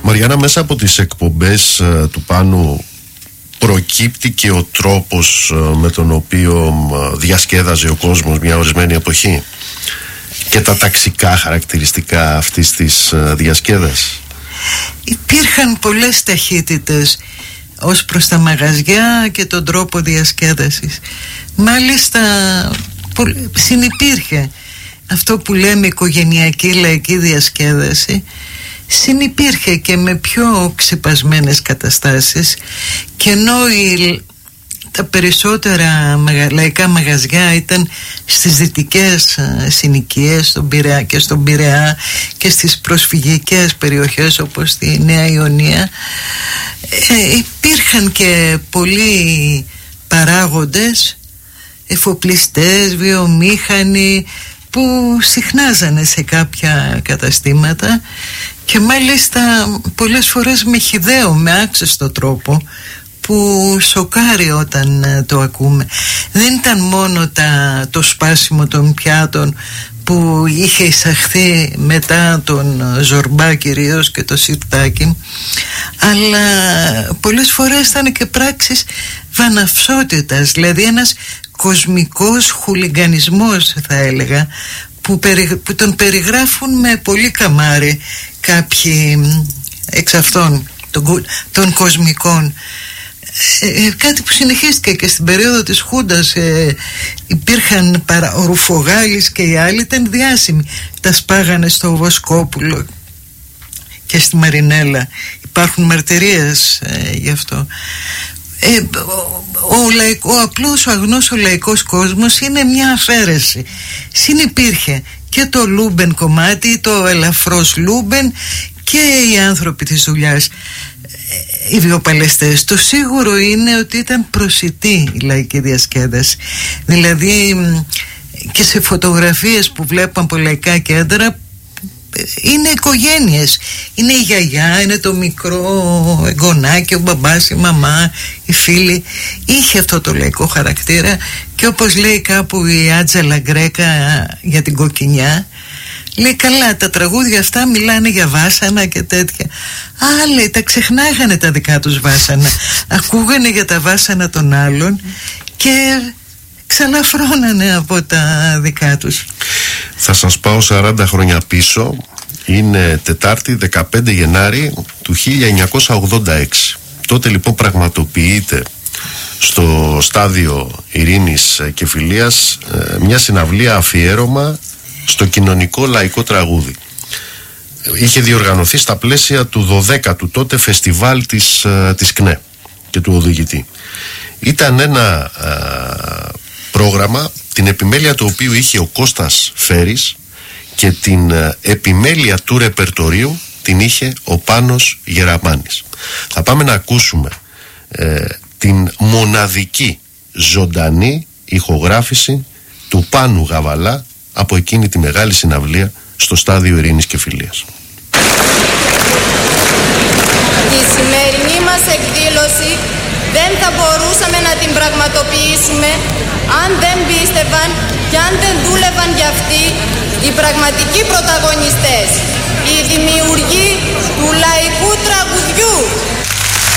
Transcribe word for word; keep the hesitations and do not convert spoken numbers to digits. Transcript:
Μαριάννα, μέσα από τις εκπομπές ε, του Πάνου προκύπτει και ο τρόπος ε, με τον οποίο ε, διασκέδαζε ο κόσμος μια ορισμένη εποχή και τα ταξικά χαρακτηριστικά αυτής της ε, διασκέδασης. Υπήρχαν πολλές ταχύτητες ως προς τα μαγαζιά και τον τρόπο διασκέδασης. Μάλιστα συνυπήρχε αυτό που λέμε οικογενειακή λαϊκή διασκέδαση, συνυπήρχε και με πιο ξεπασμένες καταστάσεις, και ενώ η, τα περισσότερα λαϊκά μαγαζιά ήταν στις δυτικές συνοικίες, στον Πειραιά και στον Πειραιά και στις προσφυγικές περιοχές όπως τη Νέα Ιωνία, ε, υπήρχαν και πολλοί παράγοντες, εφοπλιστές, βιομήχανοι, που συχνάζανε σε κάποια καταστήματα, και μάλιστα πολλές φορές με χυδαίο, με άξιστο τρόπο, που σοκάρει όταν το ακούμε. Δεν ήταν μόνο τα, το σπάσιμο των πιάτων που είχε εισαχθεί μετά τον Ζορμπά κυρίως και το Σιρτάκι, αλλά πολλές φορές ήταν και πράξεις βαναυσότητας, δηλαδή ένας κοσμικός χουλιγκανισμός, θα έλεγα, που, περι, που τον περιγράφουν με πολύ καμάρι κάποιοι εξ αυτών των, των κοσμικών. Ε, κάτι που συνεχίστηκε και στην περίοδο της Χούντας. ε, υπήρχαν παρα, ο Ρουφογάλης και οι άλλοι ήταν διάσημοι, τα σπάγανε στο Βοσκόπουλο και στη Μαρινέλα, υπάρχουν μαρτυρίες ε, γι' αυτό. Ε, ο, ο, λαϊκό, ο απλός, ο αγνός, ο λαϊκός κόσμος είναι μια αφαίρεση. Συνυπήρχε και το Λούμπεν κομμάτι, το ελαφρώς Λούμπεν, και οι άνθρωποι της δουλειάς, οι βιοπαλαιστές. Το σίγουρο είναι ότι ήταν προσιτή η λαϊκή διασκέδαση. Δηλαδή και σε φωτογραφίες που βλέπω από λαϊκά κέντρα, είναι οικογένειες, είναι η γιαγιά, είναι το μικρό εγγονάκι, ο μπαμπάς, η μαμά, οι φίλοι. Είχε αυτό το λαϊκό χαρακτήρα, και όπως λέει κάπου η Άτζελα Γκρέκα για την κοκκινιά, λέει καλά, τα τραγούδια αυτά μιλάνε για βάσανα και τέτοια. Α, λέει, τα ξεχνάγανε τα δικά τους βάσανα, ακούγανε για τα βάσανα των άλλων και ξαναφρώνανε από τα δικά τους. Θα σας πάω σαράντα χρόνια πίσω. Είναι Τετάρτη δεκαπέντε Γενάρη του χίλια εννιακόσια ογδόντα έξι. Τότε λοιπόν πραγματοποιείται στο στάδιο Ειρήνης και Φιλίας μια συναυλία αφιέρωμα στο κοινωνικό λαϊκό τραγούδι. Είχε διοργανωθεί στα πλαίσια του δωδέκατου τότε φεστιβάλ της, της ΚΝΕ και του οδηγητή. Ήταν ένα α, πρόγραμμα, την επιμέλεια του οποίου είχε ο Κώστας Φέρης, και την α, επιμέλεια του ρεπερτορίου την είχε ο Πάνος Γεραμάνης. Θα πάμε να ακούσουμε ε, την μοναδική ζωντανή ηχογράφηση του Πάνου Γαβαλά από εκείνη τη μεγάλη συναυλία στο στάδιο Ειρήνης και Φιλίας. Η σημερινή μας εκδήλωση δεν θα μπορούσαμε να την πραγματοποιήσουμε αν δεν πίστευαν και αν δεν δούλευαν για αυτή οι πραγματικοί πρωταγωνιστές, οι δημιουργοί του λαϊκού τραγουδιού.